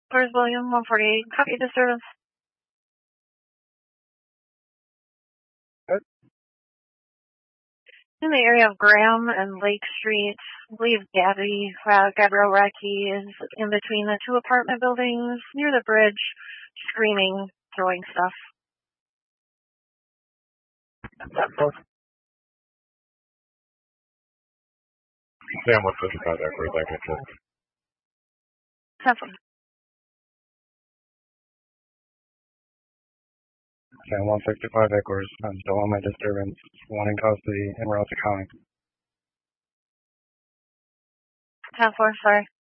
Where's William 148? Copy disturbance. What? In the area of Graham and Lake Street, I believe Gabrielle Racky is in between the two apartment buildings near the bridge, screaming, throwing stuff. Sam 155 Eckers, I can check. Definitely. Sam 165 Eckers, I'm still on my disturbance, one in custody in Rousa County. 10-4, sorry.